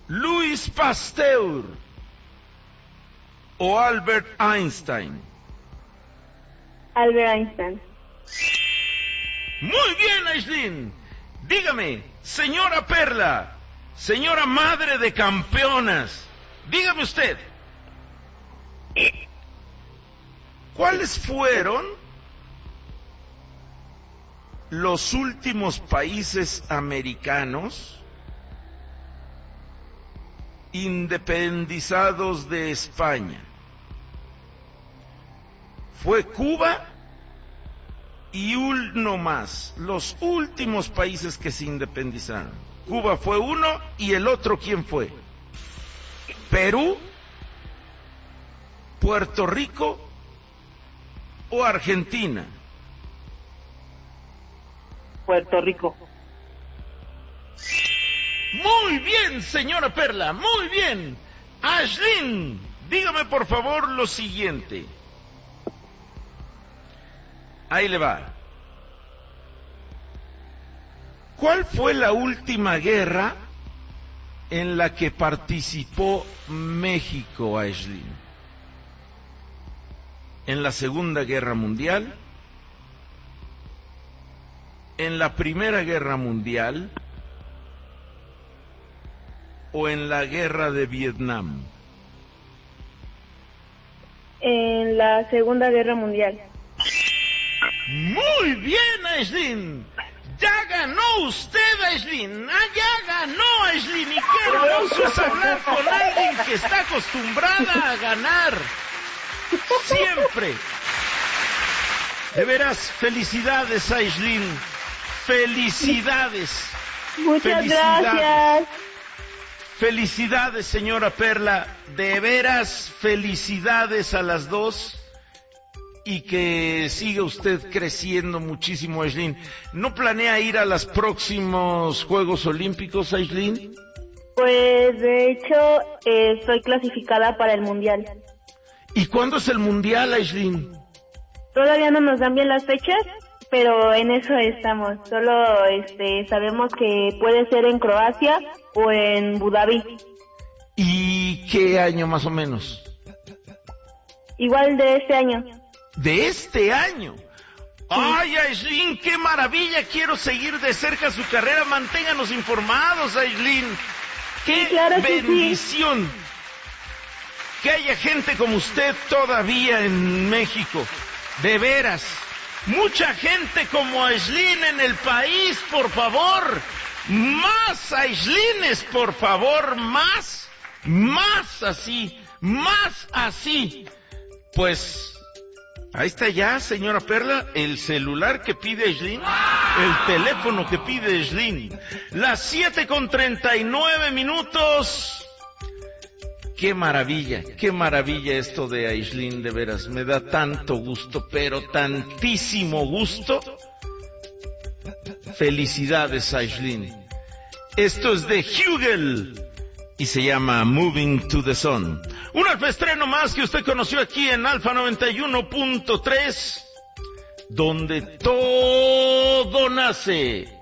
Louis Pasteur o Albert Einstein. Albert Einstein. Muy bien, Aislinn. Dígame, señora Perla, señora madre de campeonas, dígame usted, ¿cuáles fueron los últimos países americanos independizados de España? Fue Cuba y uno más, los últimos países que se independizaron. Cuba fue uno y el otro, ¿quién fue? ¿Perú, Puerto Rico o Argentina? Puerto Rico. Muy bien, señora Perla, muy bien. Aislinn, dígame por favor lo siguiente. Ahí le va. ¿Cuál fue la última guerra en la que participó México, Aislinn? ¿En la Segunda Guerra Mundial? ¿En la Primera Guerra Mundial? ¿O en la Guerra de Vietnam? En la Segunda Guerra Mundial. Muy bien, Aislinn. Ya ganó usted, Aislinn. Ya ganó, Aislinn. Y qué hermoso es hablar con alguien que está acostumbrada a ganar. Siempre. De veras, felicidades, Aislinn. Felicidades. Muchas gracias. Felicidades, señora Perla. De veras, felicidades a las dos. Y que siga usted creciendo muchísimo, Aislinn. ¿No planea ir a los próximos Juegos Olímpicos, Aislinn? Pues de hecho estoy clasificada para el Mundial. ¿Y cuándo es el Mundial, Aislinn? Todavía no nos dan bien las fechas, pero en eso estamos. Solo sabemos que puede ser en Croacia o en Abu Dhabi. ¿Y qué año más o menos? Igual de este año. ¿De este año? ¡Ay, Aislinn, qué maravilla! Quiero seguir de cerca su carrera. Manténganos informados, Aislinn. ¡Qué claro bendición! Que haya gente como usted todavía en México. De veras. Mucha gente como Aislinn en el país, por favor. Más Aislines, por favor, más. Más así. Más así. Pues... ahí está ya, señora Perla, el celular que pide Aislinn, el teléfono que pide Aislinn. Las 7:39. Qué maravilla esto de Aislinn, de veras. Me da tanto gusto, pero tantísimo gusto. Felicidades, Aislinn. Esto es de Hugel y se llama Moving to the Sun. Un alfaestreno más que usted conoció aquí en Alfa 91.3, donde todo nace.